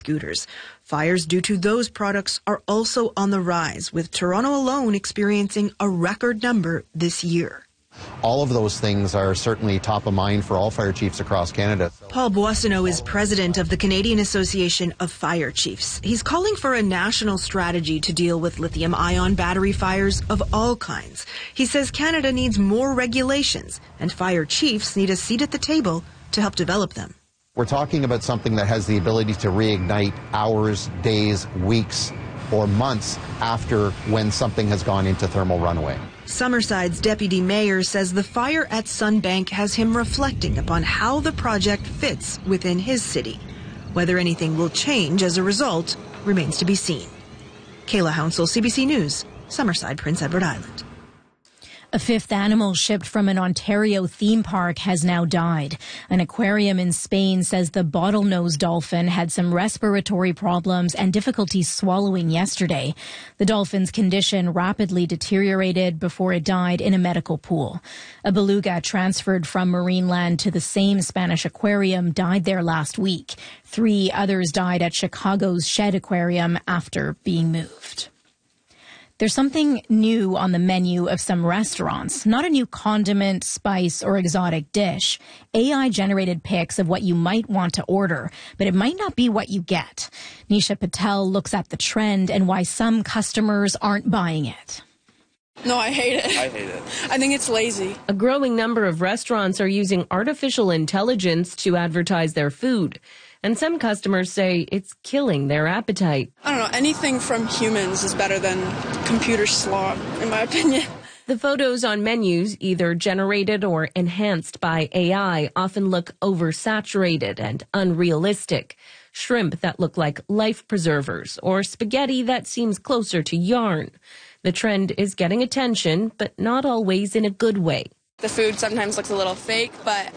scooters. Fires due to those products are also on the rise, with Toronto alone experiencing a record number this year. All of those things are certainly top of mind for all fire chiefs across Canada. Paul Boissonneau is president of the Canadian Association of Fire Chiefs. He's calling for a national strategy to deal with lithium-ion battery fires of all kinds. He says Canada needs more regulations, and fire chiefs need a seat at the table to help develop them. We're talking about something that has the ability to reignite hours, days, weeks, or months after when something has gone into thermal runaway. Summerside's deputy mayor says the fire at Sunbank has him reflecting upon how the project fits within his city. Whether anything will change as a result remains to be seen. Kayla Hounsell, CBC News, Summerside, Prince Edward Island. A fifth animal shipped from an Ontario theme park has now died. An aquarium in Spain says the bottlenose dolphin had some respiratory problems and difficulty swallowing yesterday. The dolphin's condition rapidly deteriorated before it died in a medical pool. A beluga transferred from Marineland to the same Spanish aquarium died there last week. 3 others died at Chicago's Shed Aquarium after being moved. There's something new on the menu of some restaurants. Not a new condiment, spice, or exotic dish. AI-generated pics of what you might want to order, but it might not be what you get. Nisha Patel looks at the trend and why some customers aren't buying it. No, I hate it. I hate it. I think it's lazy. A growing number of restaurants are using artificial intelligence to advertise their food. And some customers say it's killing their appetite. I don't know, anything from humans is better than computer slop, in my opinion. The photos on menus, either generated or enhanced by AI, often look oversaturated and unrealistic. Shrimp that look like life preservers, or spaghetti that seems closer to yarn. The trend is getting attention, but not always in a good way. The food sometimes looks a little fake, but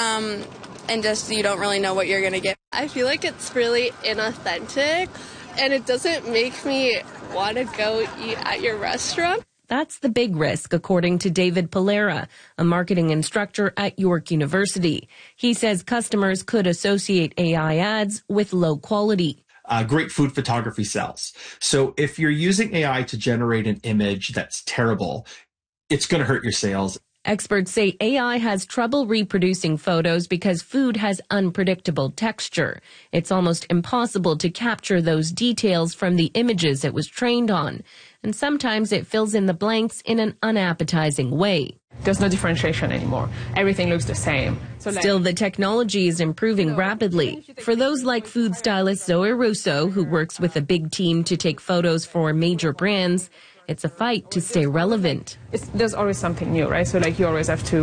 and just you don't really know what you're going to get. I feel like it's really inauthentic, and it doesn't make me want to go eat at your restaurant. That's the big risk, according to David Polera, a marketing instructor at York University. He says customers could associate AI ads with low quality. Great food photography sells. So if you're using AI to generate an image that's terrible, it's going to hurt your sales. Experts say AI has trouble reproducing photos because food has unpredictable texture. It's almost impossible to capture those details from the images it was trained on. And sometimes it fills in the blanks in an unappetizing way. There's no differentiation anymore. Everything looks the same. Still, the technology is improving rapidly. For those like food stylist Zoe Russo, who works with a big team to take photos for major brands, it's a fight to stay relevant. There's always something new, right? So you always have to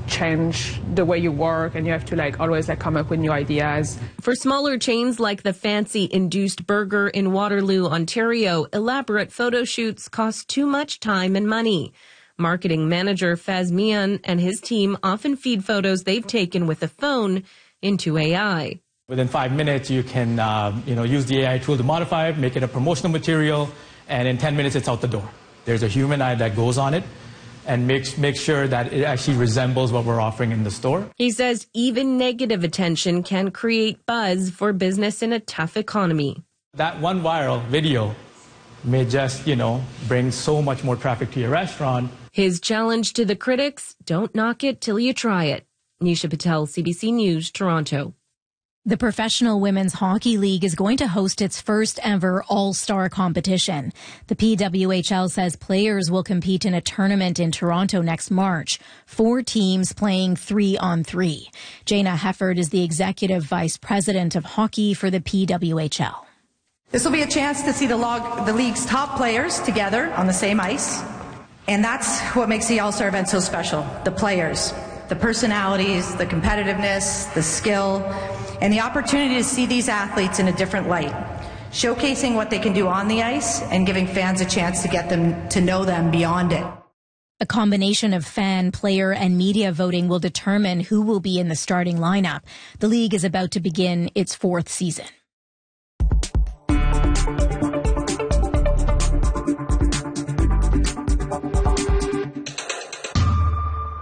change the way you work, and you have to always come up with new ideas. For smaller chains like the Fancy Induced Burger in Waterloo, Ontario, elaborate photo shoots cost too much time and money. Marketing manager Faz Mian and his team often feed photos they've taken with a phone into AI. Within 5 minutes, you can use the AI tool to modify it, make it a promotional material, and in 10 minutes, it's out the door. There's a human eye that goes on it and makes sure that it actually resembles what we're offering in the store. He says even negative attention can create buzz for business in a tough economy. That one viral video may just, bring so much more traffic to your restaurant. His challenge to the critics, don't knock it till you try it. Nisha Patel, CBC News, Toronto. The Professional Women's Hockey League is going to host its first ever all-star competition. The PWHL says players will compete in a tournament in Toronto next March. 4 teams playing 3-on-3. Jana Hefford is the executive vice president of hockey for the PWHL. This will be a chance to see the league's top players together on the same ice. And that's what makes the all-star event so special. The players, the personalities, the competitiveness, the skill, and the opportunity to see these athletes in a different light, showcasing what they can do on the ice and giving fans a chance to get them to know them beyond it. A combination of fan, player, and media voting will determine who will be in the starting lineup. The league is about to begin its 4th season.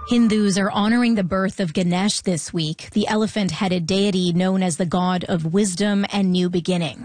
Hindus are honoring the birth of Ganesh this week, the elephant-headed deity known as the god of wisdom and new beginnings.